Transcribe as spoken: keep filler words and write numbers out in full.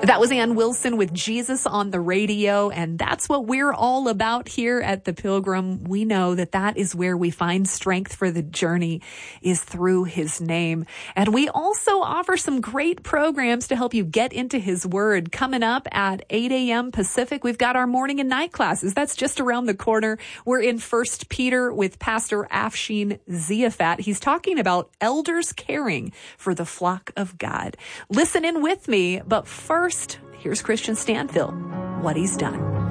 That was Ann Wilson with Jesus on the Radio, and that's what we're all about here at the Pilgrim. We know that that is where we find strength for the journey, is through his name. And we also offer some great programs to help you get into his word. Coming up at eight a.m. Pacific, we've got our morning and night classes. That's just around the corner. We're in First Peter with Pastor Afshin Ziafat. He's talking about elders caring for the flock of God. Listen in with me, but first, here's Christian Stanfill, What He's Done.